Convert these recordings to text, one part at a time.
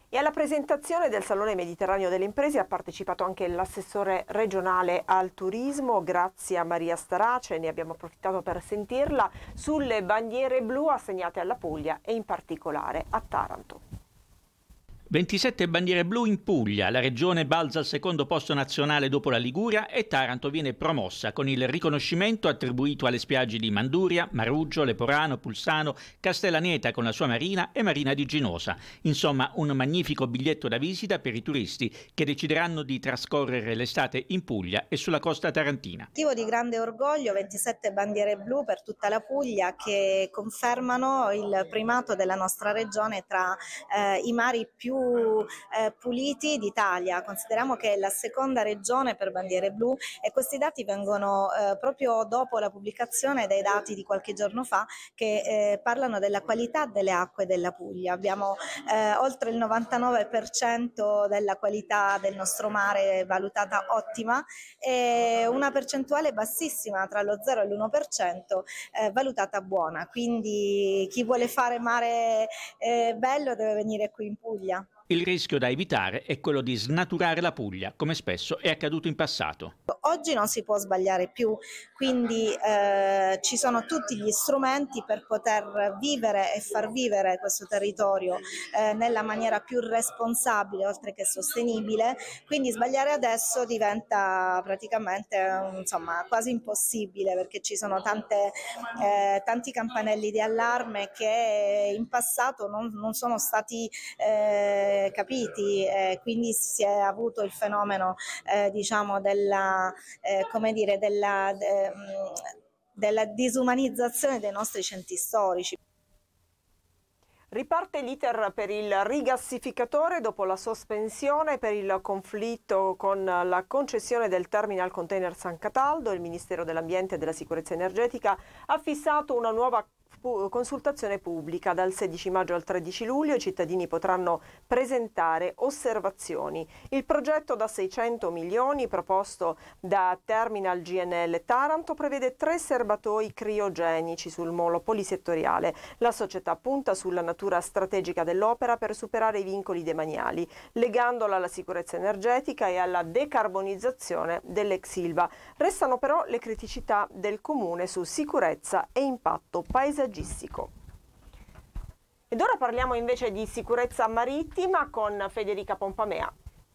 E alla presentazione del Salone Mediterraneo delle Imprese ha partecipato anche l'assessore regionale al turismo, grazie a Maria Starace, ne abbiamo approfittato per sentirla, sulle bandiere blu assegnate alla Puglia e in particolare a Taranto. 27 bandiere blu in Puglia, la regione balza al secondo posto nazionale dopo la Liguria e Taranto viene promossa con il riconoscimento attribuito alle spiagge di Manduria, Maruggio, Leporano, Pulsano, Castellaneta con la sua marina e Marina di Ginosa. Insomma, un magnifico biglietto da visita per i turisti che decideranno di trascorrere l'estate in Puglia e sulla costa tarantina. Motivo di grande orgoglio, 27 bandiere blu per tutta la Puglia che confermano il primato della nostra regione tra i mari più puliti d'Italia. Consideriamo che è la seconda regione per bandiere blu e questi dati vengono proprio dopo la pubblicazione dei dati di qualche giorno fa che parlano della qualità delle acque della Puglia. Abbiamo oltre il 99% della qualità del nostro mare valutata ottima e una percentuale bassissima tra lo 0 e l'1% valutata buona. Quindi chi vuole fare mare bello deve venire qui in Puglia. Il rischio da evitare è quello di snaturare la Puglia, come spesso è accaduto in passato. Oggi non si può sbagliare più, quindi ci sono tutti gli strumenti per poter vivere e far vivere questo territorio nella maniera più responsabile oltre che sostenibile, quindi sbagliare adesso diventa praticamente quasi impossibile perché ci sono tanti campanelli di allarme che in passato non sono stati capiti, quindi si è avuto il fenomeno della disumanizzazione dei nostri centri storici. Riparte l'iter per il rigassificatore dopo la sospensione per il conflitto con la concessione del terminal container San Cataldo. Il Ministero dell'Ambiente e della Sicurezza Energetica ha fissato una nuova consultazione pubblica. Dal 16 maggio al 13 luglio i cittadini potranno presentare osservazioni. Il progetto da 600 milioni proposto da Terminal GNL Taranto prevede 3 serbatoi criogenici sul molo polisettoriale. La società punta sulla natura strategica dell'opera per superare i vincoli demaniali, legandola alla sicurezza energetica e alla decarbonizzazione dell'ex Ilva. Restano però le criticità del comune su sicurezza e impatto paesaggistico. Ed ora parliamo invece di sicurezza marittima con Federica Pompamea.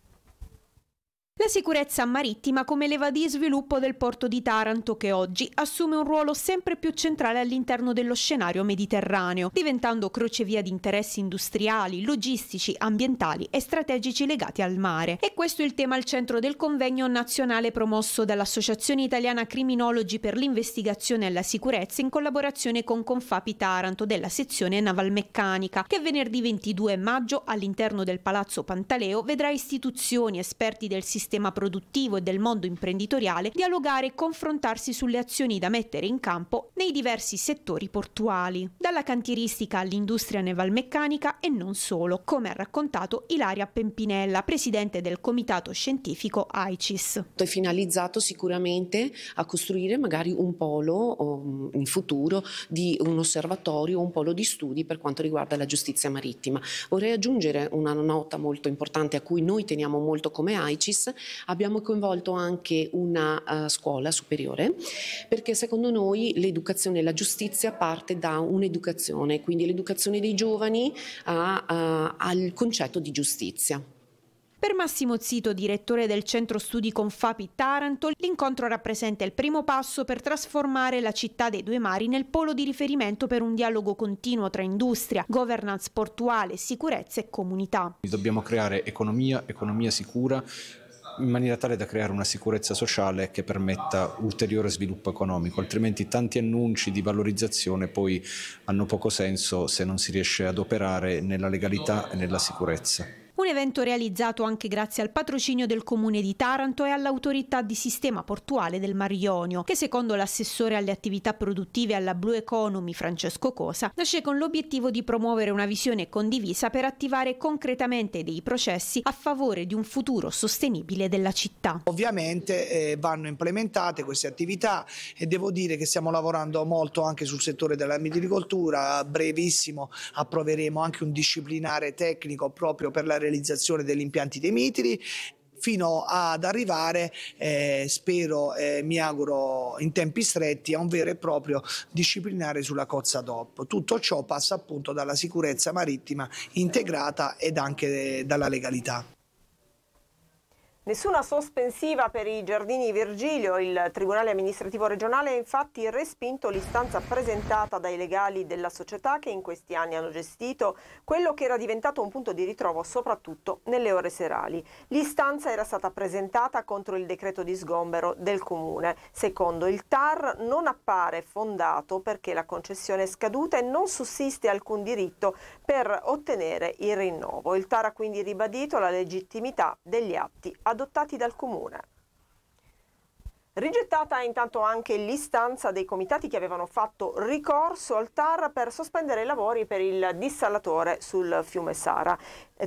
La sicurezza marittima come leva di sviluppo del porto di Taranto, che oggi assume un ruolo sempre più centrale all'interno dello scenario mediterraneo, diventando crocevia di interessi industriali, logistici, ambientali e strategici legati al mare. E questo è il tema al centro del convegno nazionale promosso dall'Associazione Italiana Criminologi per l'investigazione e la sicurezza in collaborazione con Confapi Taranto della sezione navalmeccanica, che venerdì 22 maggio all'interno del Palazzo Pantaleo vedrà istituzioni, esperti del sistema produttivo e del mondo imprenditoriale dialogare e confrontarsi sulle azioni da mettere in campo nei diversi settori portuali, dalla cantieristica all'industria navalmeccanica e non solo, come ha raccontato Ilaria Pempinella, presidente del comitato scientifico AICIS. È finalizzato sicuramente a costruire magari un polo in futuro di un osservatorio, un polo di studi per quanto riguarda la giustizia marittima. Vorrei aggiungere una nota molto importante a cui noi teniamo molto come AICIS. Abbiamo coinvolto anche una scuola superiore perché secondo noi l'educazione e la giustizia parte da un'educazione, quindi l'educazione dei giovani al concetto di giustizia. Per Massimo Zito, direttore del Centro Studi Confapi Taranto, l'incontro rappresenta il primo passo per trasformare la città dei due mari nel polo di riferimento per un dialogo continuo tra industria, governance portuale, sicurezza e comunità. Dobbiamo creare economia sicura, in maniera tale da creare una sicurezza sociale che permetta ulteriore sviluppo economico, altrimenti tanti annunci di valorizzazione poi hanno poco senso se non si riesce ad operare nella legalità e nella sicurezza. Un evento realizzato anche grazie al patrocinio del Comune di Taranto e all'autorità di sistema portuale del Mar Ionio, che secondo l'assessore alle attività produttive alla Blue Economy Francesco Cosa nasce con l'obiettivo di promuovere una visione condivisa per attivare concretamente dei processi a favore di un futuro sostenibile della città. Ovviamente vanno implementate queste attività e devo dire che stiamo lavorando molto anche sul settore della mitilicoltura. A brevissimo approveremo anche un disciplinare tecnico proprio per la realizzazione degli impianti dei mitili, fino ad arrivare, spero, mi auguro in tempi stretti, a un vero e proprio disciplinare sulla cozza DOP. Tutto ciò passa appunto dalla sicurezza marittima integrata ed anche dalla legalità. Nessuna sospensiva per i giardini Virgilio. Il Tribunale amministrativo regionale ha infatti respinto l'istanza presentata dai legali della società che in questi anni hanno gestito quello che era diventato un punto di ritrovo soprattutto nelle ore serali. L'istanza era stata presentata contro il decreto di sgombero del comune. Secondo il TAR non appare fondato perché la concessione è scaduta e non sussiste alcun diritto per ottenere il rinnovo. Il TAR ha quindi ribadito la legittimità degli atti adottati dal comune. Rigettata intanto anche l'istanza dei comitati che avevano fatto ricorso al TAR per sospendere i lavori per il dissalatore sul fiume Tara.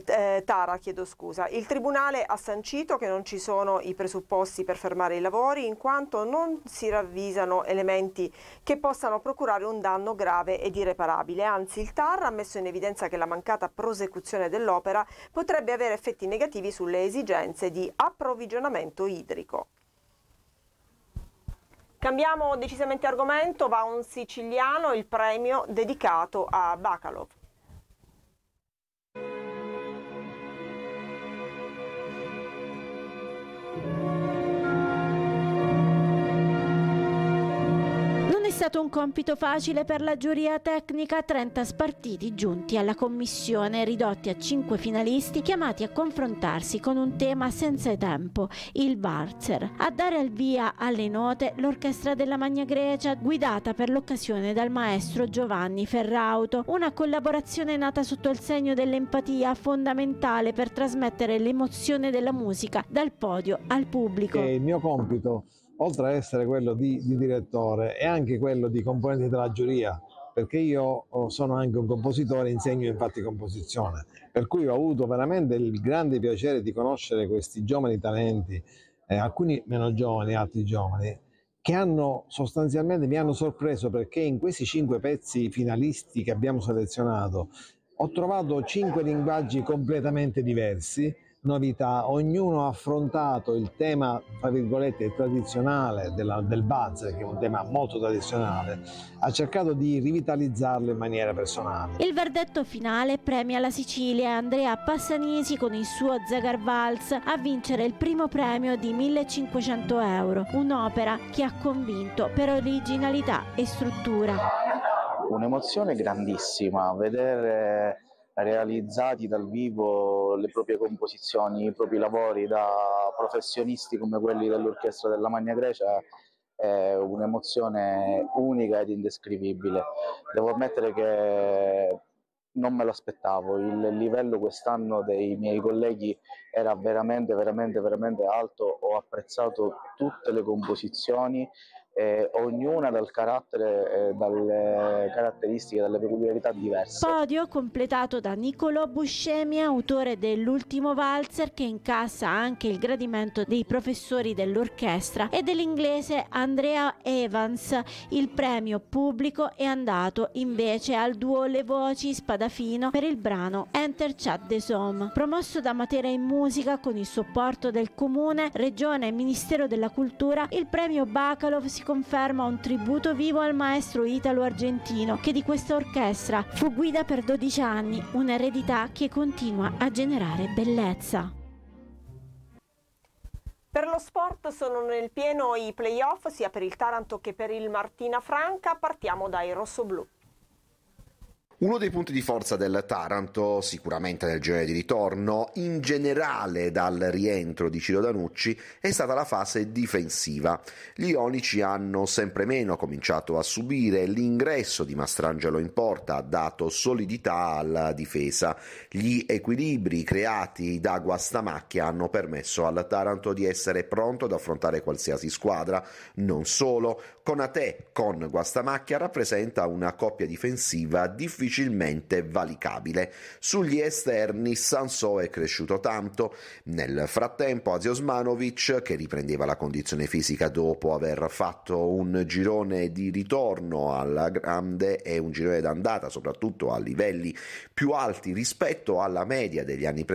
Il Tribunale ha sancito che non ci sono i presupposti per fermare i lavori in quanto non si ravvisano elementi che possano procurare un danno grave ed irreparabile. Anzi, il TAR ha messo in evidenza che la mancata prosecuzione dell'opera potrebbe avere effetti negativi sulle esigenze di approvvigionamento idrico. Cambiamo decisamente argomento, va a un siciliano il premio dedicato a Bacalov. È stato un compito facile per la giuria tecnica, 30 spartiti giunti alla commissione, ridotti a 5 finalisti chiamati a confrontarsi con un tema senza tempo, il valzer. A dare il via alle note l'orchestra della Magna Grecia, guidata per l'occasione dal maestro Giovanni Ferrauto, una collaborazione nata sotto il segno dell'empatia, fondamentale per trasmettere l'emozione della musica dal podio al pubblico. Il mio compito, oltre a essere quello di direttore, è anche quello di componente della giuria, perché io sono anche un compositore, insegno infatti composizione, per cui ho avuto veramente il grande piacere di conoscere questi giovani talenti, alcuni meno giovani, altri giovani, che mi hanno sorpreso, perché in questi 5 pezzi finalisti che abbiamo selezionato ho trovato 5 linguaggi completamente diversi, novità. Ognuno ha affrontato il tema, tra virgolette, tradizionale del valzer, che è un tema molto tradizionale, ha cercato di rivitalizzarlo in maniera personale. Il verdetto finale premia la Sicilia e Andrea Passanisi con il suo Zagar Vals a vincere il primo premio di 1.500 euro, un'opera che ha convinto per originalità e struttura. Un'emozione grandissima, vedere realizzati dal vivo le proprie composizioni, i propri lavori da professionisti come quelli dell'orchestra della Magna Grecia è un'emozione unica ed indescrivibile. Devo ammettere che non me lo aspettavo, il livello quest'anno dei miei colleghi era veramente alto, ho apprezzato tutte le composizioni, ognuna dal carattere, dalle caratteristiche, dalle peculiarità diverse. Podio completato da Niccolò Buscemi, autore dell'ultimo valzer, che incassa anche il gradimento dei professori dell'orchestra, e dell'inglese Andrea Evans. Il premio pubblico è andato invece al duo Le Voci Spadafino per il brano Enter Chat de Somme. Promosso da Matera in Musica con il supporto del Comune, Regione e Ministero della Cultura, il premio Bacalov si conferma un tributo vivo al maestro italo-argentino, che di questa orchestra fu guida per 12 anni, un'eredità che continua a generare bellezza. Per lo sport sono nel pieno i play-off sia per il Taranto che per il Martina Franca. Partiamo dai rossoblù. Uno dei punti di forza del Taranto, sicuramente nel girone di ritorno, in generale dal rientro di Ciro Danucci, è stata la fase difensiva. Gli ionici hanno sempre meno cominciato a subire, l'ingresso di Mastrangelo in porta ha dato solidità alla difesa. Gli equilibri creati da Guastamacchia hanno permesso al Taranto di essere pronto ad affrontare qualsiasi squadra. Non solo, Konate con Guastamacchia rappresenta una coppia difensiva difficilmente valicabile. Sugli esterni Sansò è cresciuto tanto. Nel frattempo Azio Osmanovic, che riprendeva la condizione fisica dopo aver fatto un girone di ritorno alla grande e un girone d'andata soprattutto a livelli più alti rispetto alla media degli anni precedenti,